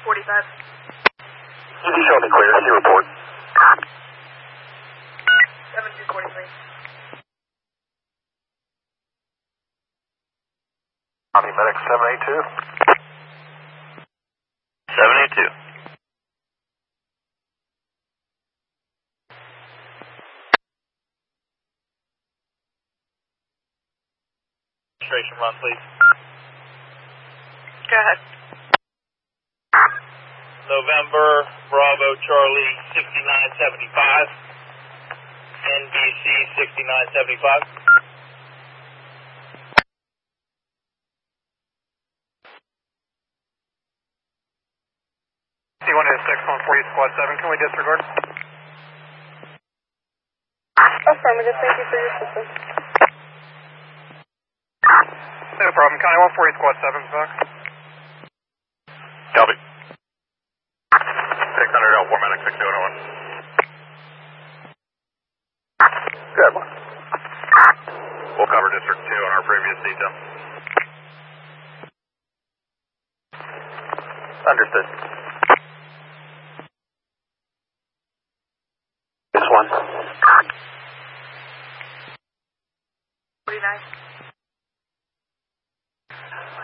You can show me clear. See report. 7243. Copy, medic 782. 782. Registration run, please. Go ahead. November, Bravo, Charlie, 6975. NBC, 6975. C18614 Squad 7, can we disregard? Affirmative, thank you for your assistance. No problem. County 140 Squad 7, Fox. Copy. 600 L4 medic 6201. Good one. We'll cover District 2 on our previous detail. Understood. This one.